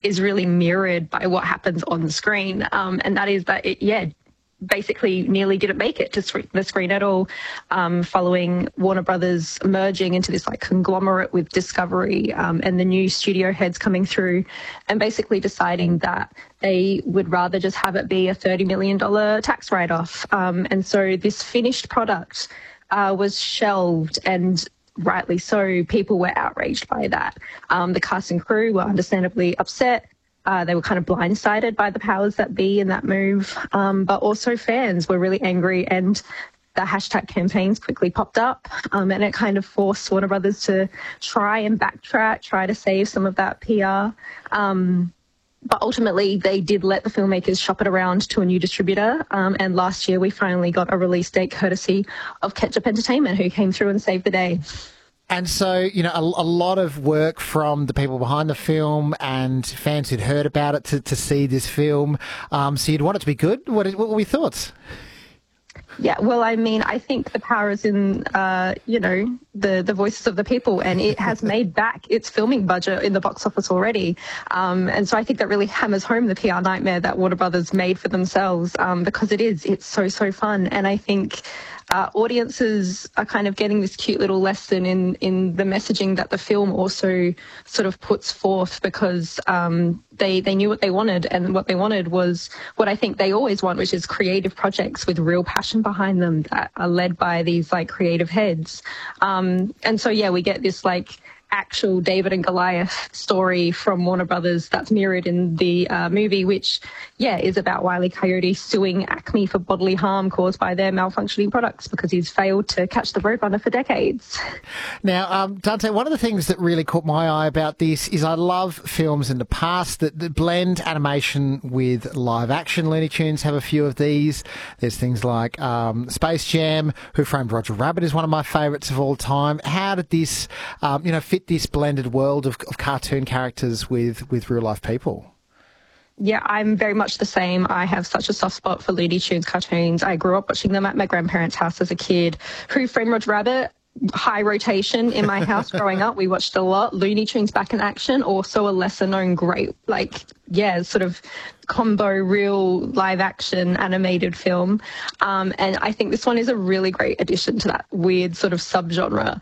is really mirrored by what happens on the screen. And that is that it, basically nearly didn't make it to the screen at all, following Warner Brothers merging into this like conglomerate with Discovery, and the new studio heads coming through and basically deciding that they would rather just have it be a $30 million tax write-off. And so this finished product was shelved, and rightly so. People were outraged by that. The cast and crew were understandably upset. They were kind of blindsided by the powers that be in that move. But also fans were really angry, and the hashtag campaigns quickly popped up. And it kind of forced Warner Brothers to try and backtrack, try to save some of that PR. But ultimately, they did let the filmmakers shop it around to a new distributor. And last year, we finally got a release date courtesy of Ketchup Entertainment, who came through and saved the day. And so, you know, a lot of work from the people behind the film and fans who'd heard about it to see this film. So you'd want it to be good. What were your thoughts? Yeah, well, I mean, I think the power is in, the voices of the people, and it has made back its filming budget in the box office already. And so I think that really hammers home the PR nightmare that Warner Brothers made for themselves, because it's so fun. And I think audiences are kind of getting this cute little lesson in the messaging that the film also sort of puts forth, because they knew what they wanted, and what they wanted was what I think they always want, which is creative projects with real passion behind them that are led by these like creative heads. And so, yeah, we get this like actual David and Goliath story from Warner Brothers that's mirrored in the movie, which, is about Wile E. Coyote suing Acme for bodily harm caused by their malfunctioning products because he's failed to catch the Roadrunner for decades. Now, Dante, one of the things that really caught my eye about this is I love films in the past that blend animation with live action. Looney Tunes have a few of these. There's things like Space Jam, Who Framed Roger Rabbit is one of my favourites of all time. How did this, fit this blended world of cartoon characters with real life people? Yeah, I'm very much the same. I have such a soft spot for Looney Tunes cartoons. I grew up watching them at my grandparents' house as a kid. Who Framed Roger Rabbit? High rotation in my house growing up. We watched a lot. Looney Tunes Back in Action, also a lesser known great, sort of combo real live action animated film. And I think this one is a really great addition to that weird sort of subgenre.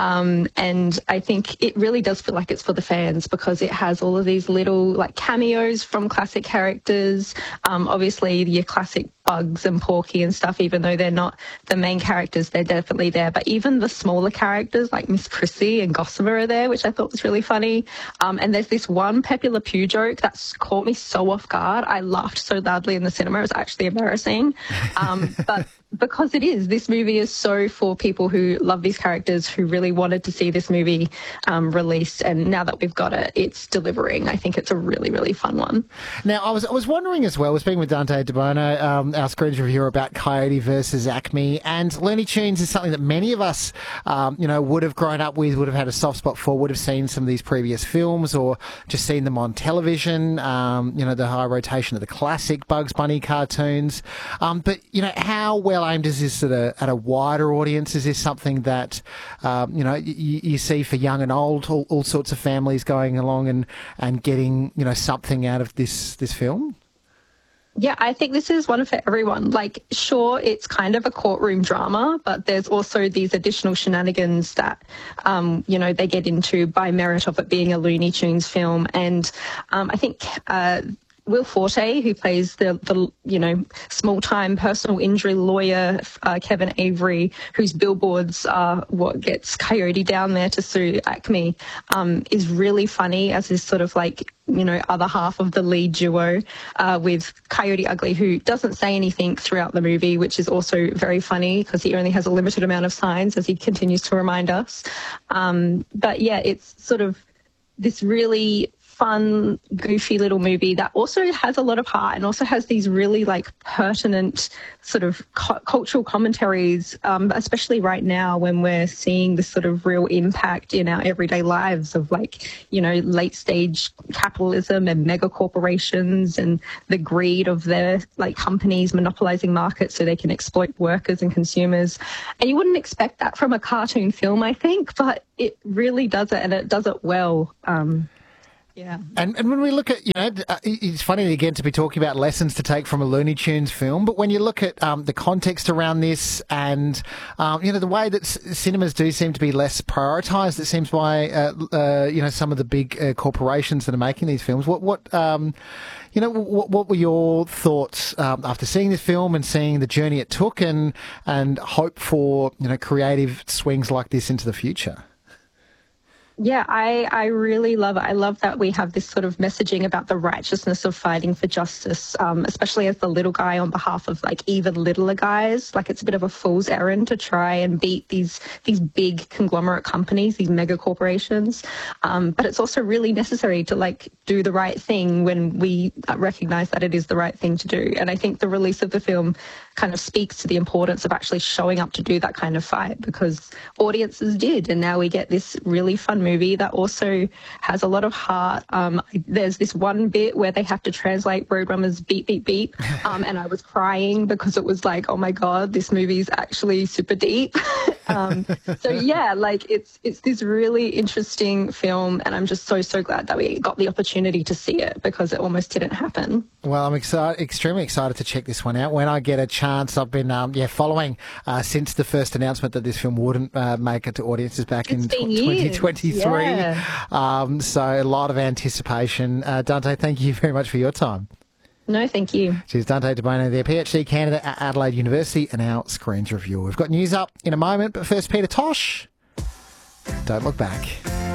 And I think it really does feel like it's for the fans, because it has all of these little like cameos from classic characters. Obviously your classic Bugs and Porky and stuff, even though they're not the main characters, they're definitely there. But even the smaller characters like Miss Prissy and Gossamer are there, which I thought was really funny. And there's this one Pepe Le Pew joke that's caught me so off guard. I laughed so loudly in the cinema, it was actually embarrassing. But because this movie is so for people who love these characters, who really wanted to see this movie released, and now that we've got it, it's delivering. I think it's a really, really fun one. Now, I was wondering as well, we're speaking with Dante DeBono, our screens reviewer, about Coyote versus Acme, and Looney Tunes is something that many of us, would have grown up with, would have had a soft spot for, would have seen some of these previous films or just seen them on television, the high rotation of the classic Bugs Bunny cartoons. But, how well aimed is this at a wider audience? Is this something that, you see for young and old, all sorts of families going along and getting, something out of this film? Yeah, I think this is one for everyone. Like, sure, it's kind of a courtroom drama, but there's also these additional shenanigans that, they get into by merit of it being a Looney Tunes film. And I think Will Forte, who plays the small-time personal injury lawyer, Kevin Avery, whose billboards are what gets Coyote down there to sue Acme, is really funny as this sort of other half of the lead duo, with Coyote Ugly, who doesn't say anything throughout the movie, which is also very funny because he only has a limited amount of signs, as he continues to remind us. But yeah, it's sort of this really fun, goofy little movie that also has a lot of heart and also has these really pertinent sort of cultural commentaries, especially right now when we're seeing this sort of real impact in our everyday lives of late stage capitalism and mega corporations and the greed of their companies monopolizing markets so they can exploit workers and consumers. And you wouldn't expect that from a cartoon film, I think, but it really does it, and it does it well. Yeah. And when we look at, it's funny again to be talking about lessons to take from a Looney Tunes film, but when you look at the context around this and, the way that cinemas do seem to be less prioritised, it seems by, some of the big corporations that are making these films, what were your thoughts after seeing this film and seeing the journey it took and hope for, creative swings like this into the future? Yeah, I really love it. I love that we have this sort of messaging about the righteousness of fighting for justice, especially as the little guy on behalf of like even littler guys. Like it's a bit of a fool's errand to try and beat these big conglomerate companies, these mega corporations. But it's also really necessary to like do the right thing when we recognize that it is the right thing to do. And I think the release of the film kind of speaks to the importance of actually showing up to do that kind of fight, because audiences did, and now we get this really fun movie that also has a lot of heart. There's this one bit where they have to translate Roadrunner's beep, beep, beep, and I was crying because it was like, oh my God, this movie is actually super deep. So yeah, like it's this really interesting film, and I'm just so glad that we got the opportunity to see it, because it almost didn't happen. Well, I'm extremely excited to check this one out when I get a chance. I've been following since the first announcement that this film wouldn't make it to audiences back in 2023. Yeah. So a lot of anticipation. Dante, thank you very much for your time. No, thank you. She's Dante De Bono, their PhD candidate at Adelaide University, and our Screens Review. We've got news up in a moment, but first, Peter Tosh. Don't look back.